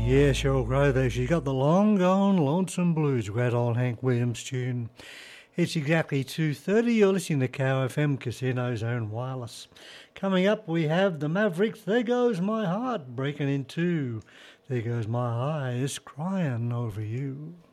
Yeah, Sheryl Crow there. She got the long gone lonesome blues, great old Hank Williams tune. It's exactly 2:30. You're listening to Cow FM, Casino's own wireless. Coming up, we have the Mavericks. There Goes My Heart, breaking in two. There Goes My Eyes, Crying Over You.